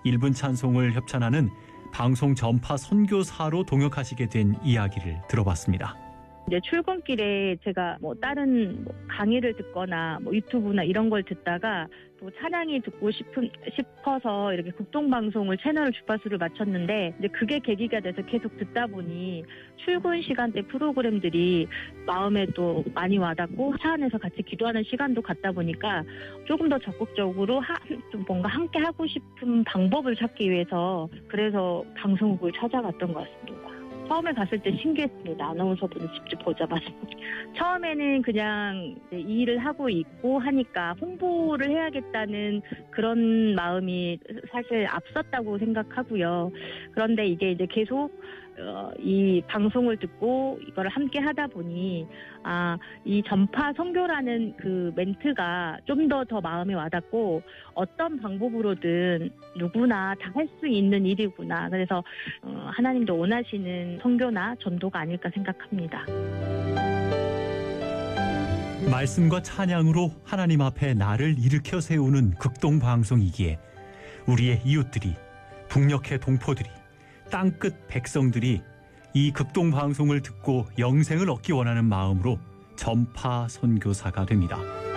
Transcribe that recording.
1분 찬송을 협찬하는 방송 전파 선교사로 동역하시게 된 이야기를 들어봤습니다. 이제 출근길에 제가 다른 강의를 듣거나 유튜브나 이런 걸 듣다가 또 찬양이 듣고 싶어서 이렇게 국동방송을 채널을 주파수를 맞췄는데 이제 그게 계기가 돼서 계속 듣다 보니 출근 시간대 프로그램들이 마음에 또 많이 와닿고 차 안에서 같이 기도하는 시간도 갖다 보니까 조금 더 적극적으로 좀 뭔가 함께 하고 싶은 방법을 찾기 위해서 그래서 방송국을 찾아갔던 것 같습니다. 처음에 갔을 때 신기했습니다. 아나운서분을 직접 보자마자. 처음에는 그냥 이 일을 하고 있고 하니까 홍보를 해야겠다는 그런 마음이 사실 앞섰다고 생각하고요. 그런데 이게 이제 계속 이 방송을 듣고 이걸 함께 하다 보니 이 전파 선교라는 그 멘트가 좀 더 마음에 와닿고 어떤 방법으로든 누구나 다 할 수 있는 일이구나. 그래서 하나님도 원하시는 선교나 전도가 아닐까 생각합니다. 말씀과 찬양으로 하나님 앞에 나를 일으켜 세우는 극동방송이기에 우리의 이웃들이, 북녘의 동포들이, 땅끝 백성들이 이 극동방송을 듣고 영생을 얻기 원하는 마음으로 전파 선교사가 됩니다.